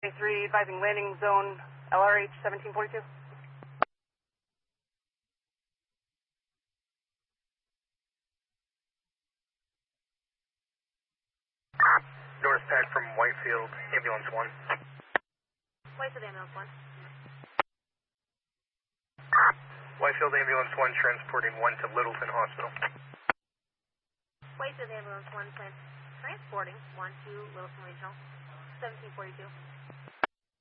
3 advising landing zone LRH 1742. North Pack from Whitefield, ambulance 1. Whitefield ambulance 1. Whitefield ambulance 1 transporting 1 to Littleton Hospital. Whitefield ambulance 1 transporting 1 to Littleton Regional 1742.